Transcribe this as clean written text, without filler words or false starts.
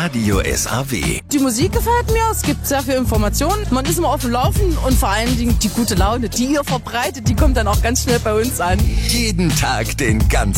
Radio SAW. Die Musik gefällt mir, es gibt sehr viel Informationen, man ist immer auf dem Laufen und vor allen Dingen die gute Laune, die ihr verbreitet, die kommt dann auch ganz schnell bei uns an. Jeden Tag den ganzen